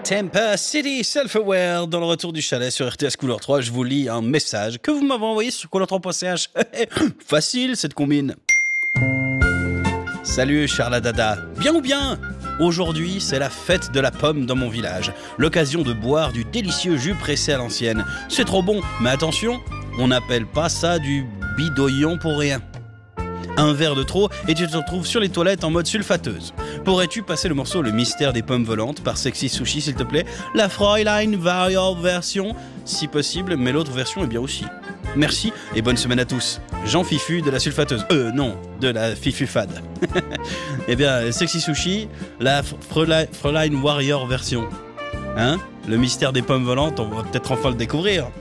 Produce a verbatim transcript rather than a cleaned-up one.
Temper City Self-Aware dans le retour du chalet sur R T S Couleur trois. Je vous lis un message que vous m'avez envoyé sur couleur trois point c h. Facile cette combine. Salut Charladada, bien ou bien? Aujourd'hui, c'est la fête de la pomme dans mon village. L'occasion de boire du délicieux jus pressé à l'ancienne. C'est trop bon, mais attention, on n'appelle pas ça du bidouillon pour rien. Un verre de trop et tu te retrouves sur les toilettes en mode sulfateuse. Pourrais-tu passer le morceau Le mystère des pommes volantes par Sexy Sushi s'il te plaît? La Fräulein Warrior version, si possible, mais l'autre version est bien aussi. Merci et bonne semaine à tous. Jean Fifu de la sulfateuse. Euh non, de la Fifufade. Eh bien, Sexy Sushi, la Fräulein Warrior version. Hein? Le mystère des pommes volantes, on va peut-être enfin le découvrir.